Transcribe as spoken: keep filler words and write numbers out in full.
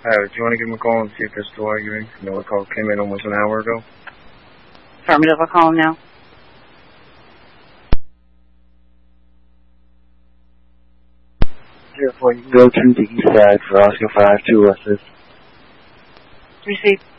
Uh, do you want to give him a call and see if they're still arguing? You know, a call came in almost an hour ago. Affirmative, I'll call him now. Zero four, you can go to the east side for Oscar five two assist. Receive.